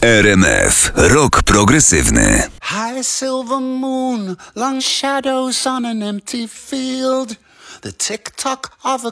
RMF. Rock progresywny. High silver moon, long shadows on an empty field. The tick-tock of a